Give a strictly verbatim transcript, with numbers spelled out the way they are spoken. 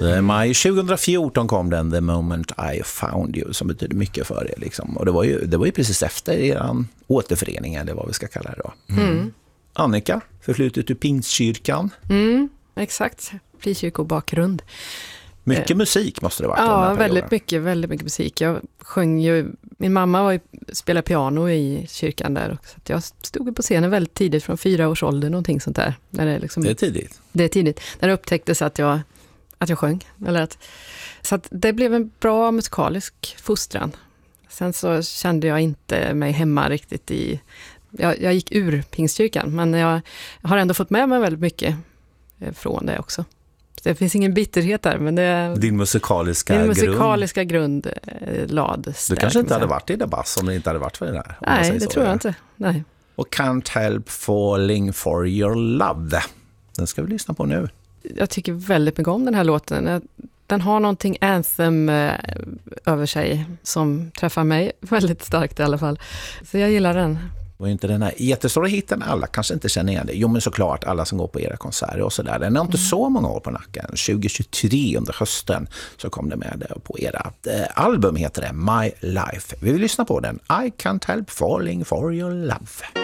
Mm. Maj tjugohundrafjorton kom den The Moment I Found You, som betyder mycket för er. Liksom. Och det var, ju, det var ju precis efter er återförening, eller vad vi ska kalla det då. Mm. Mm. Annika, förflutet ur Pingstkyrkan. Mm, exakt. Frikyrkobakgrund. Mycket eh. musik måste det vara. Ja, väldigt mycket, väldigt mycket musik. Jag sjöng ju, min mamma var ju, spelade piano i kyrkan där också. Så jag stod på scenen väldigt tidigt, från fyra års ålder, någonting sånt där. När det, liksom, det är tidigt. Det är tidigt. När det upptäcktes att jag, att jag sjöng. Eller att, så att det blev en bra musikalisk fostran. Sen så kände jag inte mig hemma riktigt i... Jag, jag gick ur Pingstkyrkan, men jag har ändå fått med mig väldigt mycket från det också. Det finns ingen bitterhet där, men det, din musikaliska din grund. musikaliska grund eh, lades du där, kanske inte kan hade varit i Debass om det inte hade varit för det där. Nej, det så, tror jag ja. inte. Nej. Och Can't Help Falling for Your Love. Den ska vi lyssna på nu. Jag tycker väldigt mycket om den här låten. Den har någonting anthem eh, över sig som träffar mig väldigt starkt i alla fall. Så jag gillar den. Och inte den här jättestora hitten, alla kanske inte känner igen det. Jo, men såklart, alla som går på era konserter och sådär. Den har inte mm. så många år på nacken. tjugohundratjugotre under hösten så kom det med på era eh, album, heter det My Life. Vi vill lyssna på den. I Can't Help Falling for Your Love.